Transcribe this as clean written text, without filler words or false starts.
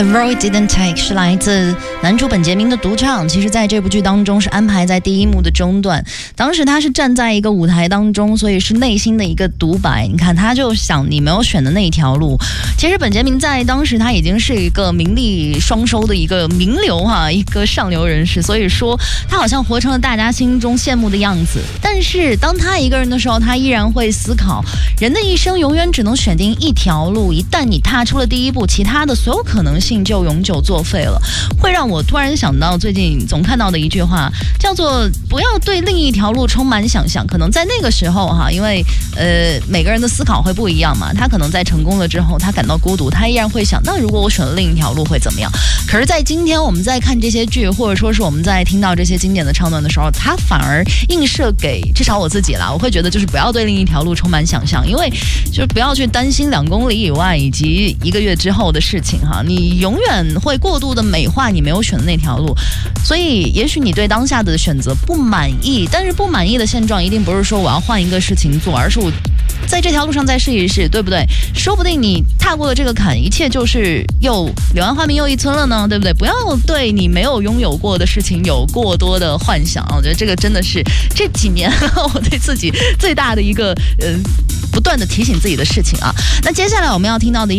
The Road Didn't Take 是来自男主本杰明的独唱，其实在这部剧当中是安排在第一幕的中段，当时他是站在一个舞台当中，所以是内心的一个独白。你看他就想你没有选的那一条路，其实本杰明在当时他已经是一个名利双收的一个名流一个上流人士，所以说他好像活成了大家心中羡慕的样子。但是当他一个人的时候，他依然会思考，人的一生永远只能选定一条路，一旦你踏出了第一步，其他的所有可能性就永久作废了。会让我突然想到最近总看到的一句话，叫做不要对另一条路充满想象。可能在那个时候因为每个人的思考会不一样嘛，他可能在成功了之后他感到孤独，他依然会想，那如果我选了另一条路会怎么样。可是在今天我们在看这些剧，或者说是我们在听到这些经典的唱段的时候，他反而映射给至少我自己啦，我会觉得就是不要对另一条路充满想象，因为就是不要去担心2公里以外以及1个月之后的事情你永远会过度的美化你没有选的那条路。所以也许你对当下的选择不满意，但是不满意的现状一定不是说我要换一个事情做，而是我在这条路上再试一试，对不对？说不定你踏过了这个坎，一切就是又柳暗花明又一村了呢，对不对？不要对你没有拥有过的事情有过多的幻想。我觉得这个真的是这几年我对自己最大的一个不断的提醒自己的事情那接下来我们要听到的